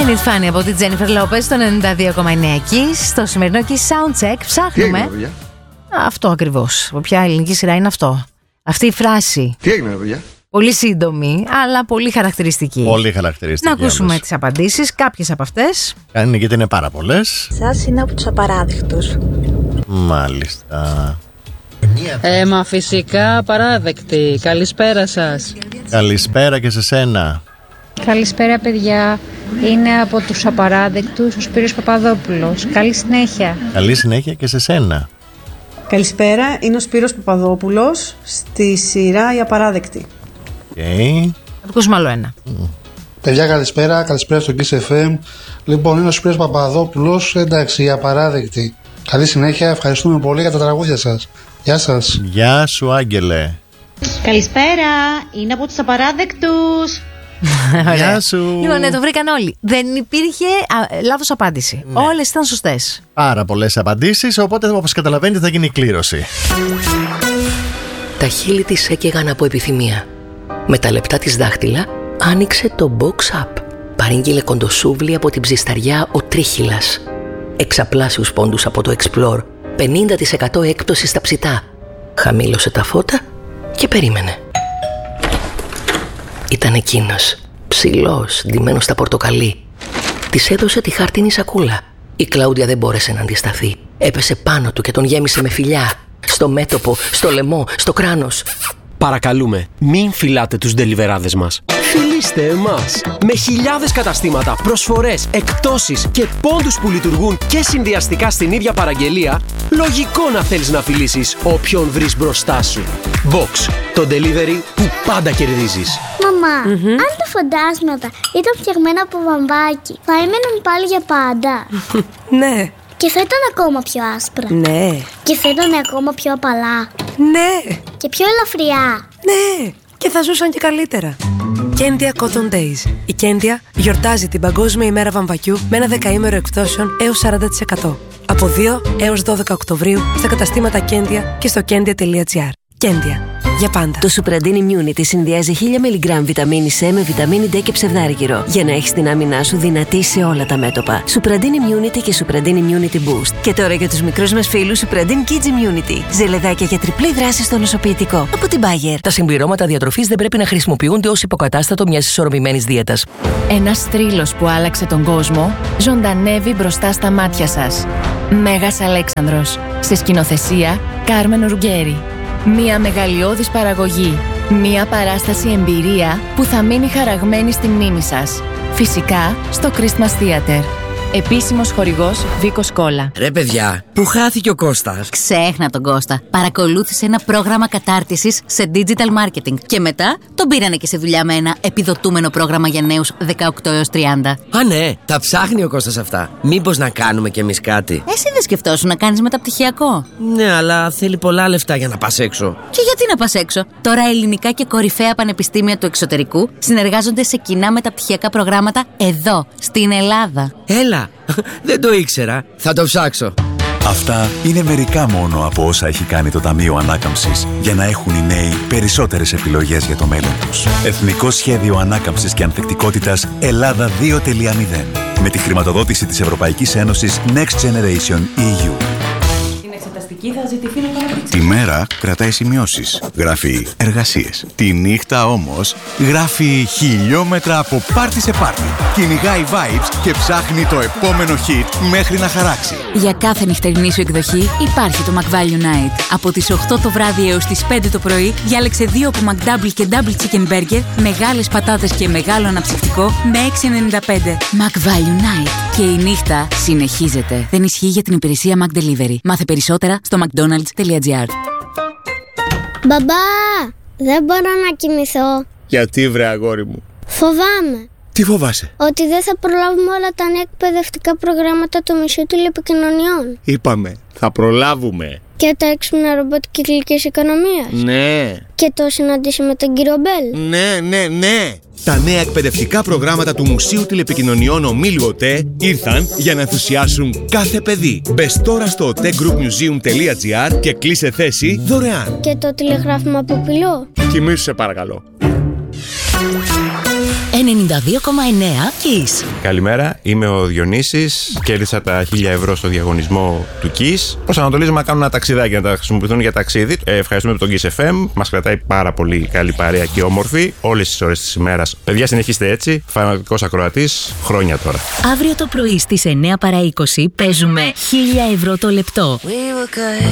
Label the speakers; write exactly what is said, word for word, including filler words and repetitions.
Speaker 1: Ain't Funny από την Jennifer Lopez στο ενενήντα δύο κόμμα εννέα Kiss. Στο σημερινό Kiss Soundcheck ψάχνουμε.
Speaker 2: Τι έγινε,
Speaker 1: αυτό ακριβώς. Από ποια ελληνική σειρά είναι αυτό? Αυτή η φράση.
Speaker 2: Τι έγινε, παιδιά?
Speaker 1: Πολύ σύντομη, αλλά πολύ χαρακτηριστική.
Speaker 3: Πολύ χαρακτηριστική.
Speaker 1: Να ακούσουμε
Speaker 3: όμως
Speaker 1: τις απαντήσεις, κάποιες από αυτές.
Speaker 3: Είναι γιατί είναι πάρα πολλές.
Speaker 4: Σας είναι από τους απαράδεκτους.
Speaker 3: Μάλιστα.
Speaker 5: Ε, μα φυσικά απαράδεκτη. Καλησπέρα σας.
Speaker 3: Καλησπέρα και σε σένα.
Speaker 6: Καλησπέρα παιδιά, είναι από τους απαράδεκτους ο Σπύρος Παπαδόπουλος. Καλή συνέχεια.
Speaker 3: Καλή συνέχεια και σε σένα.
Speaker 7: Καλησπέρα, είναι ο Σπύρος Παπαδόπουλος στη σειρά «Η Απαράδεκτη».
Speaker 3: Okay.
Speaker 1: Θα ακούσουμε άλλο ένα.
Speaker 3: Mm.
Speaker 8: Παιδιά, καλησπέρα, καλησπέρα στο Kiss εφ εμ. Λοιπόν, είναι ο Σπύρος Παπαδόπουλος, εντάξει, «Η Απαράδεκτη». Καλή συνέχεια, ευχαριστούμε πολύ για τα τραγούδια σας. Γεια σας.
Speaker 3: Γεια σου, Άγγελε.
Speaker 9: Καλησπέρα, είναι από τους απαράδεκτους.
Speaker 3: Γεια σου.
Speaker 1: Λοιπόν, ναι, το βρήκαν όλοι. Δεν υπήρχε α, λάθος απάντηση. Ναι. Όλες ήταν σωστές.
Speaker 3: Πάρα πολλές απαντήσεις, οπότε όπως καταλαβαίνετε θα γίνει η κλήρωση.
Speaker 10: Τα χείλη της έκαιγαν από επιθυμία. Με τα λεπτά της δάχτυλα άνοιξε το box up. Παρήγγειλε κοντοσούβλι από την ψισταριά ο Τρίχυλας. Εξαπλάσιους πόντους από το Explore. πενήντα τοις εκατό έκπτωση στα ψητά. Χαμήλωσε τα φώτα και περίμενε. Ήταν εκείνος, ψηλός, ντυμένος στα πορτοκαλί. Της έδωσε τη χάρτινη σακούλα. Η Κλάουντια δεν μπόρεσε να αντισταθεί. Έπεσε πάνω του και τον γέμισε με φιλιά. Στο μέτωπο, στο λαιμό, στο κράνος.
Speaker 11: Παρακαλούμε, μην φυλάτε τους ντελιβεράδες μας. Φιλήστε εμάς. Με χιλιάδες καταστήματα, προσφορές, εκπτώσεις και πόντους που λειτουργούν και συνδυαστικά στην ίδια παραγγελία, λογικό να θέλεις να φιλήσεις όποιον βρεις μπροστά σου. Box, το delivery που πάντα κερδίζεις.
Speaker 12: Μαμά, mm-hmm. αν τα φαντάσματα ήταν φτιαγμένα από βαμβάκι, θα έμεναν πάλι για πάντα?
Speaker 13: Ναι.
Speaker 12: Και θα ήταν ακόμα πιο άσπρα.
Speaker 13: Ναι.
Speaker 12: Και θα ήταν ακόμα πιο απαλά.
Speaker 13: Ναι.
Speaker 12: Και πιο ελαφριά.
Speaker 13: Ναι. Και θα ζούσαν και καλύτερα. Κέντια Cotton Days. Η Κέντια γιορτάζει την Παγκόσμια ημέρα βαμβακιού με ένα δεκαήμερο εκπτώσεων έως σαράντα τοις εκατό. Από δύο έως δώδεκα Οκτωβρίου στα καταστήματα Κέντια και στο κέντια τελεία τζι άρ. Κέντια. Για πάντα.
Speaker 14: Το Supradin Immunity συνδυάζει χίλια μιλιγκράμμ βιταμίνη C με βιταμίνη D και ψευδάργυρο για να έχεις την άμυνά σου δυνατή σε όλα τα μέτωπα. Supradin Immunity και Supradin Immunity Boost. Και τώρα για τους μικρούς μας φίλους Supradin Kids Immunity. Ζελεδάκια για τριπλή δράση στο νοσοποιητικό. Από την Bayer.
Speaker 10: Τα συμπληρώματα διατροφής δεν πρέπει να χρησιμοποιούνται ως υποκατάστατο μιας ισορροπημένης δίαιτας.
Speaker 15: Ένας θρύλος που άλλαξε τον κόσμο ζωντανεύει μπροστά στα μάτια σας. Μέγας Αλέξανδρος. Σε σκηνοθεσία Κάρμεν Ουργκέρι. Μία μεγαλειώδης παραγωγή. Μία παράσταση εμπειρία που θα μείνει χαραγμένη στη μνήμη σας. Φυσικά στο Christmas Theater. Επίσημος χορηγός Βίκος Κόλλα.
Speaker 16: Ρε παιδιά, πού χάθηκε ο Κώστας?
Speaker 17: Ξέχνα τον Κώστα. Παρακολούθησε ένα πρόγραμμα κατάρτισης σε digital marketing. Και μετά τον πήρανε και σε δουλειά με ένα επιδοτούμενο πρόγραμμα για νέους δεκαοκτώ έως τριάντα.
Speaker 16: Α, ναι, τα ψάχνει ο Κώστας αυτά. Μήπως να κάνουμε κι εμείς κάτι?
Speaker 17: Εσύ δεν σκεφτόσουν να κάνεις μεταπτυχιακό?
Speaker 16: Ναι, αλλά θέλει πολλά λεφτά για να πας έξω.
Speaker 17: Και γιατί να πας έξω? Τώρα ελληνικά και κορυφαία πανεπιστήμια του εξωτερικού συνεργάζονται σε κοινά μεταπτυχιακά προγράμματα εδώ, στην Ελλάδα.
Speaker 16: Έλα. Δεν το ήξερα. Θα το ψάξω.
Speaker 18: Αυτά είναι μερικά μόνο από όσα έχει κάνει το Ταμείο Ανάκαμψης για να έχουν οι νέοι περισσότερες επιλογές για το μέλλον τους. Εθνικό Σχέδιο Ανάκαμψης και Ανθεκτικότητας Ελλάδα δύο τελεία μηδέν. Με τη χρηματοδότηση της Ευρωπαϊκής Ένωσης Next Generation ι γιου.
Speaker 1: Θα ζητηθεί να
Speaker 18: Τη μέρα κρατάει σημειώσεις, γράφει εργασίες. Τη νύχτα όμως γράφει χιλιόμετρα από πάρτι σε πάρτι. Κυνηγάει vibes και ψάχνει το επόμενο hit μέχρι να χαράξει.
Speaker 15: Για κάθε νυχτερινή σου εκδοχή υπάρχει το McValue Night. Από τις οκτώ το βράδυ έως τις πέντε το πρωί διάλεξε δύο από McDouble και Double Chicken Burger, μεγάλες πατάτες και μεγάλο αναψυκτικό με έξι ενενήντα πέντε. McValue Night. Και η νύχτα συνεχίζεται. Δεν ισχύει για την υπηρεσία McDelivery. Μάθε περισσότερα στο mcdonalds τελεία τζι άρ.
Speaker 12: Μπαμπά, δεν μπορώ να κοιμηθώ.
Speaker 3: Γιατί βρε αγόρι μου?
Speaker 12: Φοβάμαι.
Speaker 3: Τι φοβάσαι?
Speaker 12: Ότι δεν θα προλάβουμε όλα τα νέα εκπαιδευτικά προγράμματα του Μουσείου Τηλεπικοινωνιών.
Speaker 3: Είπαμε, θα προλάβουμε.
Speaker 12: Και τα έξυπνα ρομπότ κυκλικής οικονομίας.
Speaker 3: Ναι.
Speaker 12: Και το συναντήσει με τον κύριο Μπέλ.
Speaker 3: Ναι, ναι, ναι. Τα νέα εκπαιδευτικά προγράμματα του Μουσείου Τηλεπικοινωνιών Ομίλου ΟΤΕ ήρθαν για να ενθουσιάσουν κάθε παιδί. Μπες τώρα στο otegroupmuseum τελεία τζι άρ και κλείσε θέση δωρεάν.
Speaker 12: Και το τηλεγράφημα από πυλό.
Speaker 3: Κοιμήσου σε παρακαλώ.
Speaker 17: ενενήντα δύο κόμμα εννέα Kiss.
Speaker 2: Καλημέρα, είμαι ο Διονύσης. Κέρδισα τα χίλια ευρώ στο διαγωνισμό του Kiss. Προσανατολίζομαι να κάνω ένα ταξιδάκι, να τα χρησιμοποιηθούν για ταξίδι. Ε, ευχαριστούμε τον Kiss εφ εμ. Μας κρατάει πάρα πολύ καλή παρέα και όμορφη όλες τις ώρες της ημέρας. Παιδιά, συνεχίστε έτσι. Φανατικός ακροατής χρόνια τώρα.
Speaker 17: Αύριο το πρωί στις εννέα παρά είκοσι παίζουμε χίλια ευρώ το λεπτό.